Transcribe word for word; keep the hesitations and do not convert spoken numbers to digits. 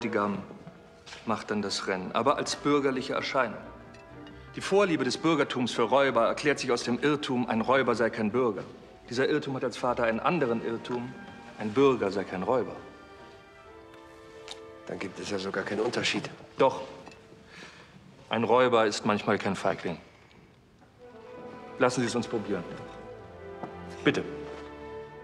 Bräutigam macht dann das Rennen, aber als bürgerliche Erscheinung. Die Vorliebe des Bürgertums für Räuber erklärt sich aus dem Irrtum, ein Räuber sei kein Bürger. Dieser Irrtum hat als Vater einen anderen Irrtum, ein Bürger sei kein Räuber. Dann gibt es ja sogar keinen Unterschied. Doch. Ein Räuber ist manchmal kein Feigling. Lassen Sie es uns probieren. Bitte.